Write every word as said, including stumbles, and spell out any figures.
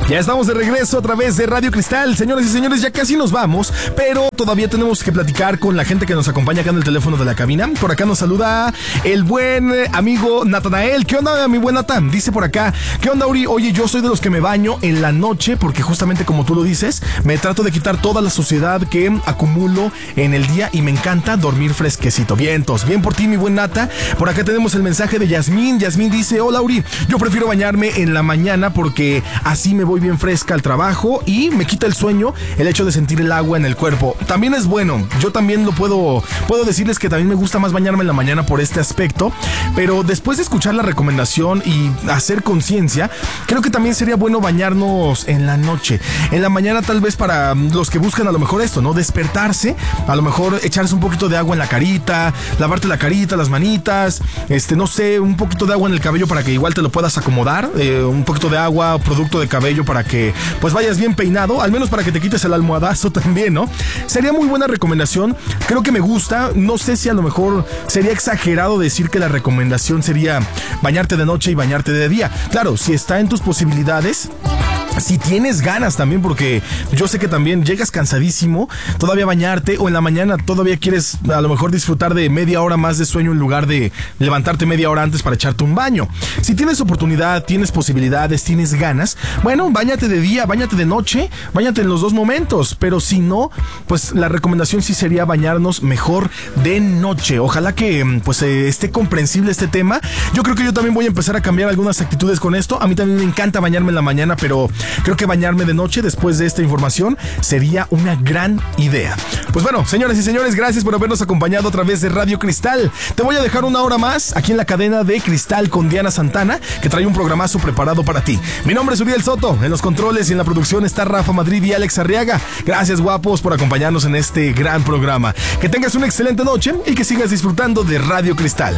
Ya estamos de regreso a través de Radio Cristal. Señoras y señores, ya casi nos vamos, pero todavía tenemos que platicar con la gente que nos acompaña acá en el teléfono de la cabina. Por acá nos saluda el buen amigo Natanael. ¿Qué onda, mi buen Natan? Dice por acá, ¿qué onda, Uri? Oye, yo soy de los que me baño en la noche porque justamente como tú lo dices, me trato de quitar toda la suciedad que acumulo en el día y me encanta dormir fresquecito. Vientos, bien por ti, mi buen Nata. Por acá tenemos el mensaje de Yasmín. Yasmín dice, hola, Uri, yo prefiero bañarme en la mañana porque así me voy bien fresca al trabajo y me quita el sueño el hecho de sentir el agua en el cuerpo. También es bueno, yo también lo puedo puedo decirles que también me gusta más bañarme en la mañana por este aspecto, pero después de escuchar la recomendación y hacer conciencia, creo que también sería bueno bañarnos en la noche. En la mañana tal vez para los que buscan a lo mejor esto, ¿no? Despertarse, a lo mejor echarse un poquito de agua en la carita, lavarte la carita, las manitas, este, no sé, un poquito de agua en el cabello para que igual te lo puedas acomodar, eh, un poquito de agua, producto de cabello para que pues vayas bien peinado, al menos para que te quites el almohadazo también, ¿no? Sería muy buena recomendación, creo que me gusta, no sé si a lo mejor sería exagerado decir que la recomendación sería bañarte de noche y bañarte de día. Claro, si está en tus posibilidades, si tienes ganas también, porque yo sé que también llegas cansadísimo, todavía bañarte, o en la mañana todavía quieres a lo mejor disfrutar de media hora más de sueño en lugar de levantarte media hora antes para echarte un baño. Si tienes oportunidad, tienes posibilidades, tienes ganas, bueno, báñate de día, báñate de noche, báñate en los dos momentos, pero si no, pues la recomendación sí sería bañarnos mejor de noche. Ojalá que pues eh, esté comprensible este tema. Yo creo que yo también voy a empezar a cambiar algunas actitudes con esto. A mí también me encanta bañarme en la mañana, pero creo que bañarme de noche después de esta información sería una gran idea. Pues bueno, señoras y señores, gracias por habernos acompañado a través de Radio Cristal. Te voy a dejar una hora más aquí en la cadena de Cristal con Diana Santana, que trae un programazo preparado para ti. Mi nombre es Uriel Soto, en los controles y en la producción está Rafa Madrid y Alex Arriaga. Gracias, guapos, por acompañarnos en este gran programa. Que tengas una excelente noche y que sigas disfrutando de Radio Cristal.